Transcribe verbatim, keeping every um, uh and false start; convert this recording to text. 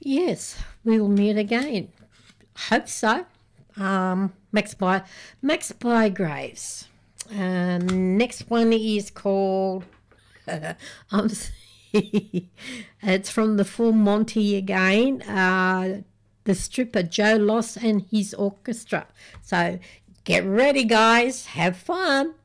Yes, we'll meet again. Hope so. Um, Max by Max Bygraves. Um, next one is called. I'm. It's from the Full Monty again. Uh, the stripper Joe Loss and his orchestra. So get ready, guys. Have fun.